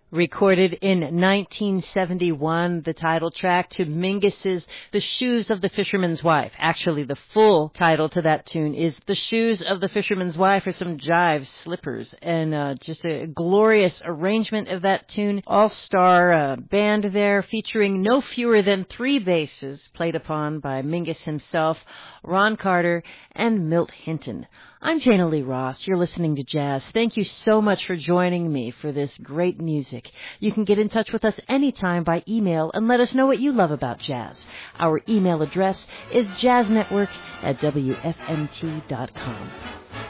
Recorded in 1971, the title track to Mingus's The Shoes of the Fisherman's Wife. Actually, the full title to that tune is The Shoes of the Fisherman's Wife, or some jive slippers. And just a glorious arrangement of that tune. All-star band there featuring no fewer than 3 basses played upon by Mingus himself, Ron Carter, and Milt Hinton. I'm Jana Lee Ross. You're listening to Jazz. Thank you so much for joining me for this great music. You can get in touch with us anytime by email and let us know what you love about jazz. Our email address is jazznetwork@wfmt.com.